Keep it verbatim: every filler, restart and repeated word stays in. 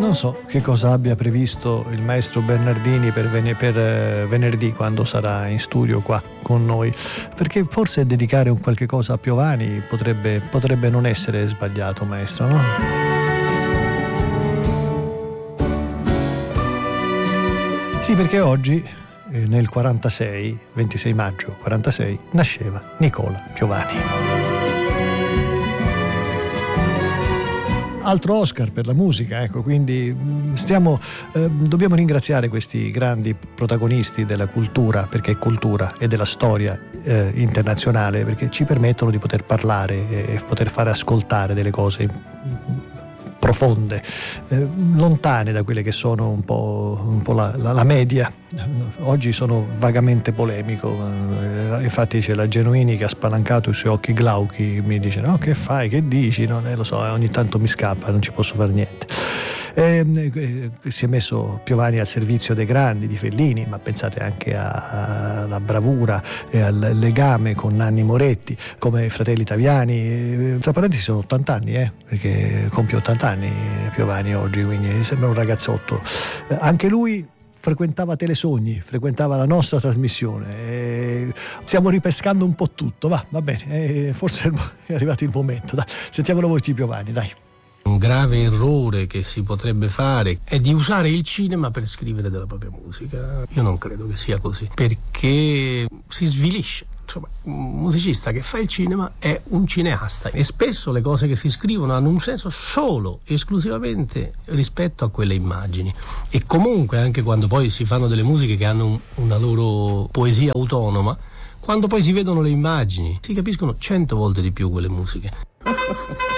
non so che cosa abbia previsto il maestro Bernardini per, ven- per eh, venerdì, quando sarà in studio qua con noi, perché forse dedicare un qualche cosa a Piovani potrebbe, potrebbe non essere sbagliato, maestro, no? Sì, perché oggi, eh, nel quarantasei, ventisei maggio quarantasei, nasceva Nicola Piovani. Altro Oscar per la musica, ecco, quindi stiamo, eh, dobbiamo ringraziare questi grandi protagonisti della cultura, perché è cultura, e della storia eh, internazionale, perché ci permettono di poter parlare e poter fare ascoltare delle cose profonde, eh, lontane da quelle che sono un po', un po' la, la, la media. Oggi sono vagamente polemico, eh, infatti c'è la Genuini che ha spalancato i suoi occhi glauchi, mi dice: no, che fai, che dici? No, eh, lo so, ogni tanto mi scappa, non ci posso fare niente. Eh, eh, si è messo Piovani al servizio dei grandi, di Fellini, ma pensate anche alla bravura e al legame con Nanni Moretti, come i fratelli Taviani. Eh, tra parentesi sono ottanta anni, eh, perché compie ottanta anni Piovani oggi, quindi sembra un ragazzotto. Eh, anche lui frequentava Telesogni, frequentava la nostra trasmissione. Eh, stiamo ripescando un po' tutto, va, va bene, eh, forse è arrivato il momento. Dai, sentiamo la voce di Piovani, dai. Un grave errore che si potrebbe fare è di usare il cinema per scrivere della propria musica. Io non credo che sia così, perché si svilisce. Insomma, un musicista che fa il cinema è un cineasta e spesso le cose che si scrivono hanno un senso solo, esclusivamente rispetto a quelle immagini. E comunque, anche quando poi si fanno delle musiche che hanno un, una loro poesia autonoma, quando poi si vedono le immagini si capiscono cento volte di più quelle musiche.